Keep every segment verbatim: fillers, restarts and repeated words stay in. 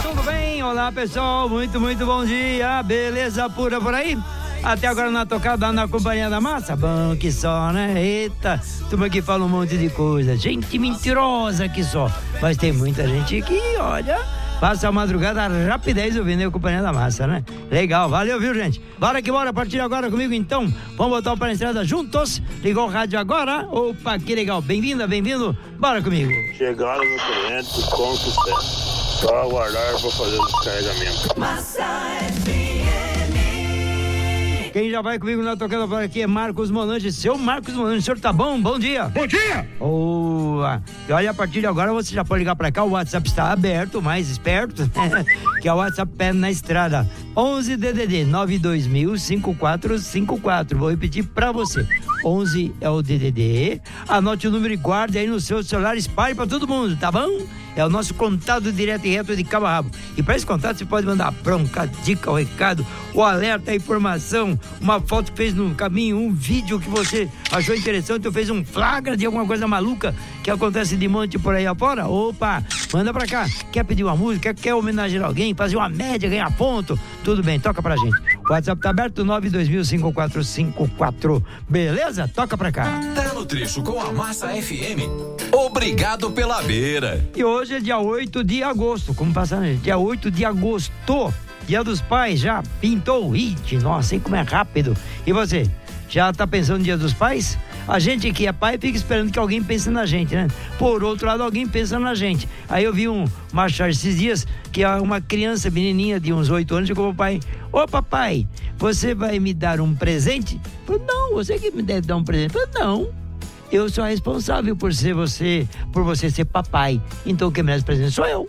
tudo bem? Olá, pessoal, muito, muito bom dia. Beleza pura por aí? Até agora na tocada, na companhia da massa? Bom que só, né? Eita, turma que fala um monte de coisa. Gente mentirosa que só. Mas tem muita gente que, olha, passa a madrugada rapidez ouvindo a companhia da massa, né? Legal, valeu, viu, gente? Bora que bora, a partir de agora comigo, então. Vamos botar o pé na estrada juntos? Ligou o rádio agora? Opa, que legal. Bem-vinda, bem-vindo. Bora comigo. Chegaram no cliente com sucesso. Só aguardar para fazer o descarregamento. Massa F M. Quem já vai comigo na tocada por aqui é Marcos Monange. Seu Marcos Monange, o senhor tá bom? Bom dia. Bom dia. Boa. E olha, a partir de agora você já pode ligar pra cá, o WhatsApp está aberto, mais esperto, que é o WhatsApp Pé na Estrada. onze D D D nove dois mil cinco quatro cinco quatro. Vou repetir pra você. onze é o D D D. Anote o número e guarde aí no seu celular, espalhe pra todo mundo, tá bom? É o nosso contato direto e reto de cabo a rabo. E para esse contato você pode mandar bronca, dica, o recado, o alerta, a informação, uma foto que fez no caminho, um vídeo que você achou interessante, ou fez um flagra de alguma coisa maluca que acontece de monte por aí afora. Opa, manda pra cá. Quer pedir uma música, quer homenagear alguém, fazer uma média, ganhar ponto? Tudo bem, toca pra gente. O WhatsApp tá aberto, nove dois mil cinco quatro cinco quatro. Beleza? Toca pra cá. Tá no trecho com a Massa F M. Obrigado pela beira. E hoje é dia oito de agosto. Como passando? Dia oito de agosto. Dia dos Pais já pintou. Ih, nossa, hein, como é rápido. E você? Já tá pensando no Dia dos Pais? A gente que é pai fica esperando que alguém pense na gente, né? Por outro lado, alguém pensa na gente. Aí eu vi um machado esses dias que uma criança menininha de uns oito anos chegou pro pai: ô papai, você vai me dar um presente? Eu falei: não, você que me deve dar um presente. Eu falei: não, eu sou responsável por ser você, por você ser papai. Então quem merece presente sou eu.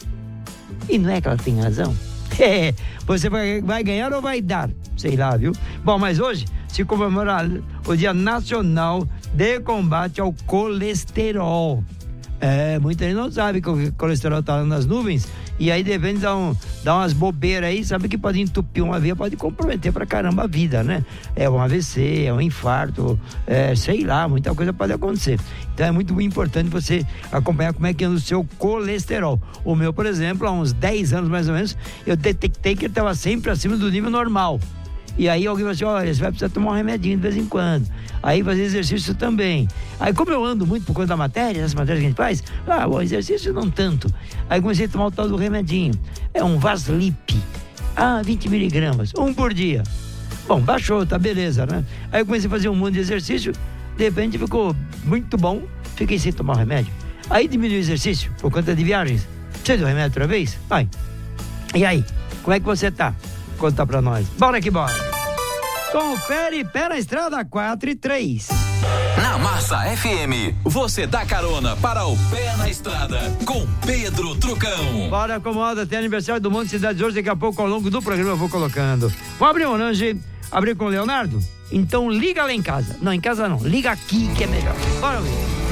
E não é que ela tem razão? É, você vai, vai ganhar ou vai dar? Sei lá, viu? Bom, mas hoje se comemora o Dia Nacional de Combate ao Colesterol. É, muita gente não sabe que o colesterol tá lá nas nuvens, e aí devendo dar, um, dar umas bobeiras aí, sabe que pode entupir uma veia, pode comprometer pra caramba a vida, né? É um A V C, é um infarto, é, sei lá, muita coisa pode acontecer. Então é muito importante você acompanhar como é que anda o seu colesterol. O meu, por exemplo, há uns dez anos mais ou menos, eu detectei que ele estava sempre acima do nível normal. E aí alguém falou assim: olha, você vai precisar tomar um remedinho de vez em quando. Aí fazer exercício também. Aí como eu ando muito por conta da matéria, das matérias que a gente faz, ah, o exercício não tanto. Aí comecei a tomar o tal do remedinho. É um Vaslip. Ah, vinte miligramas, um por dia. Bom, baixou, tá beleza, né? Aí eu comecei a fazer um monte de exercício, de repente ficou muito bom, fiquei sem tomar o remédio. Aí diminuiu o exercício por conta de viagens. Precisa do remédio outra vez? Vai. E aí, como é que você tá? Conta pra nós. Bora que bora. Confere Pé na Estrada quatro e três. Na Massa F M, você dá carona para o Pé na Estrada com Pedro Trucão. Bora, acomoda, tem aniversário do Monte Cidade hoje, daqui a pouco ao longo do programa eu vou colocando. Vamos abrir um lanche, abrir com o Leonardo? Então liga lá em casa. Não, em casa não, liga aqui que é melhor. Bora ver.